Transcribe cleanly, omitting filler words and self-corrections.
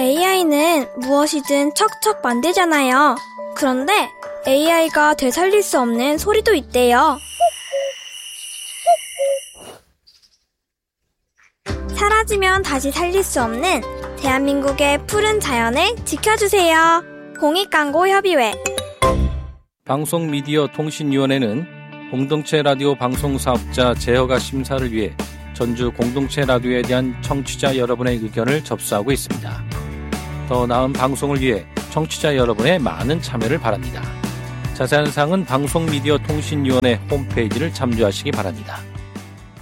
AI는 무엇이든 척척 만들잖아요. 그런데 AI가 되살릴 수 없는 소리도 있대요. 사라지면 다시 살릴 수 없는 대한민국의 푸른 자연을 지켜주세요. 공익광고협의회. 방송미디어통신위원회는 공동체 라디오 방송사업자 제허가 심사를 위해 전주 공동체 라디오에 대한 청취자 여러분의 의견을 접수하고 있습니다. 더 나은 방송을 위해 청취자 여러분의 많은 참여를 바랍니다. 자세한 사항은 방송미디어통신위원회 홈페이지를 참조하시기 바랍니다.